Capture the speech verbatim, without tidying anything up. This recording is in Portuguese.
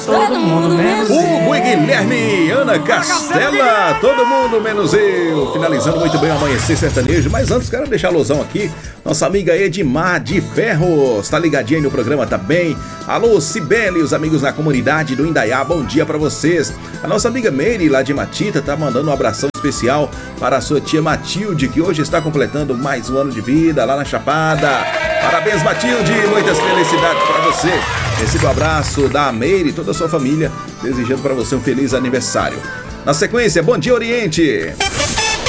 Todo mundo menos eu. Hugo e Guilherme, Ana Castela, todo mundo menos eu. Finalizando muito bem o Amanhecer Sertanejo. Mas antes, quero deixar a alusão aqui. Nossa amiga Edmar de Ferros, tá ligadinha aí no programa também. Alô, Cibele, os amigos na comunidade do Indaiá, bom dia pra vocês. A nossa amiga Meire, lá de Matita, tá mandando um abração especial para a sua tia Matilde, que hoje está completando mais um ano de vida lá na Chapada. Parabéns, Matilde, muitas felicidades para você. Receba o abraço da Meire e toda a sua família, desejando para você um feliz aniversário. Na sequência, Bom Dia Oriente.